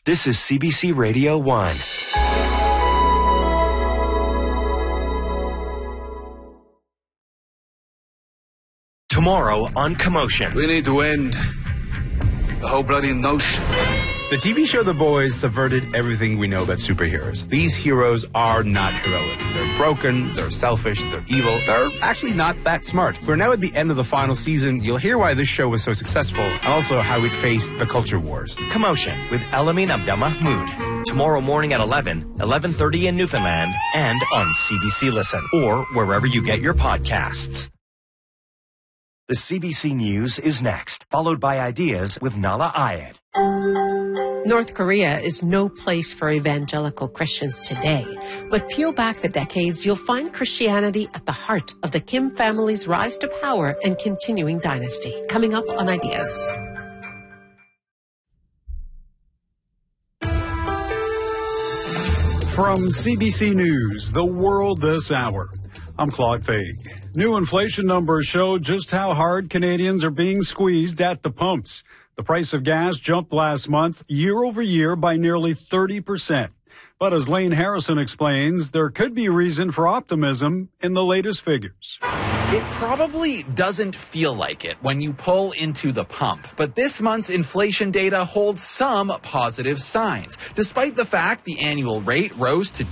This is CBC Radio 1. Tomorrow on Commotion. We need to end the whole bloody notion. The TV show The Boys subverted everything we know about superheroes. These heroes are not heroic. They're broken, they're selfish, they're evil, they're actually not that smart. We're now at the end of the final season. You'll hear why this show was so successful and also how it faced the culture wars. Commotion with Elamin Abdelmahmoud. Tomorrow morning at 11:30 in Newfoundland, and on CBC Listen or wherever you get your podcasts. The CBC News is next, followed by Ideas with Nala Ayed. North Korea is no place for evangelical Christians today, but peel back the decades, you'll find Christianity at the heart of the Kim family's rise to power and continuing dynasty. Coming up on Ideas. From CBC News, The World This Hour, I'm Claude Faig. New inflation numbers show just how hard Canadians are being squeezed at the pumps. The price of gas jumped last month year over year by nearly 30%. But as Lane Harrison explains, there could be reason for optimism in the latest figures. It probably doesn't feel like it when you pull into the pump, but this month's inflation data holds some positive signs. Despite the fact the annual rate rose to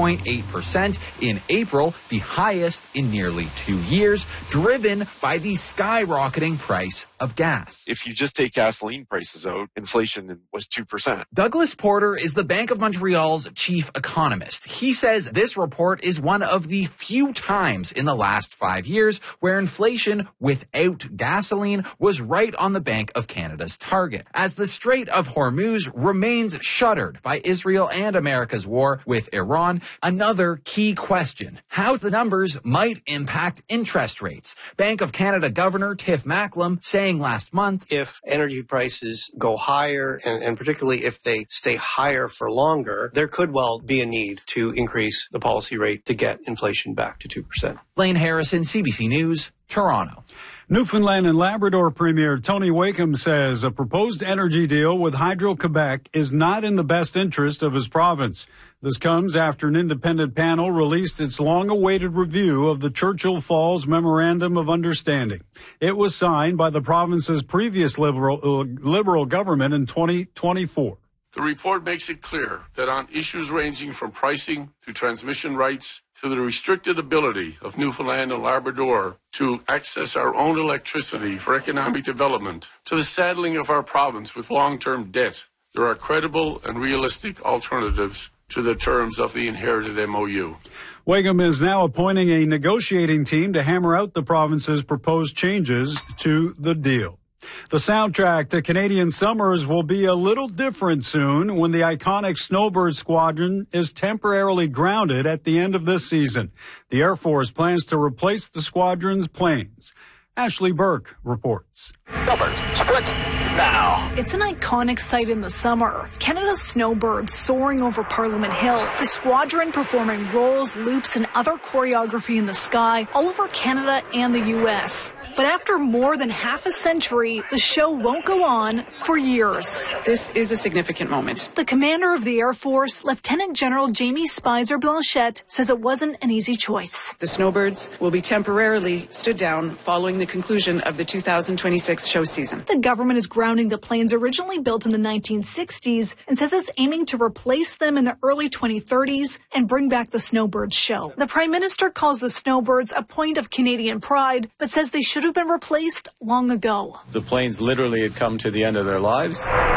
2.8% in April, the highest in nearly 2 years, driven by the skyrocketing price of gas. If you just take gasoline prices out, inflation was 2%. Douglas Porter is the Bank of Montreal's chief economist. He says this report is one of the few times in the last 5 years where inflation without gasoline was right on the Bank of Canada's target, as the Strait of Hormuz remains shuttered by Israel and America's war with Iran. Another key question, how the numbers might impact interest rates. Bank of Canada Governor Tiff Macklem saying last month, if energy prices go higher, and particularly if they stay higher for longer, there could well be a need to increase the policy rate to get inflation back to 2%. Lane Harrison, CBC News, Toronto. Newfoundland and Labrador Premier Tony Wakeham says a proposed energy deal with Hydro-Quebec is not in the best interest of his province. This comes after an independent panel released its long-awaited review of the Churchill Falls Memorandum of Understanding. It was signed by the province's previous Liberal government in 2024. The report makes it clear that on issues ranging from pricing to transmission rights to the restricted ability of Newfoundland and Labrador to access our own electricity for economic development, to the saddling of our province with long-term debt, there are credible and realistic alternatives to the terms of the inherited MOU. Wakeham is now appointing a negotiating team to hammer out the province's proposed changes to the deal. The soundtrack to Canadian summers will be a little different soon when the iconic Snowbird Squadron is temporarily grounded at the end of this season. The Air Force plans to replace the squadron's planes. Ashley Burke reports. Snowbirds, sprint now. It's an iconic sight in the summer. Canada's Snowbirds soaring over Parliament Hill. The squadron performing rolls, loops, and other choreography in the sky all over Canada and the U.S. But after more than half a century, the show won't go on for years. This is a significant moment. The commander of the Air Force, Lieutenant General Jamie Spicer Blanchette, says it wasn't an easy choice. The Snowbirds will be temporarily stood down following the conclusion of the 2026 show season. The government is grounding the planes originally built in the 1960s and says it's aiming to replace them in the early 2030s and bring back the Snowbirds show. The Prime Minister calls the Snowbirds a point of Canadian pride, but says they should have been replaced long ago. The planes literally had come to the end of their lives.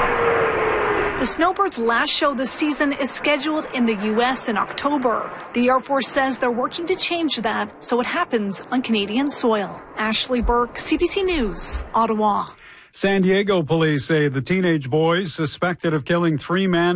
The Snowbirds' last show this season is scheduled in the U.S. in October. The Air Force says they're working to change that so it happens on Canadian soil. Ashley Burke, CBC News, Ottawa. San Diego police say the teenage boys suspected of killing 3 men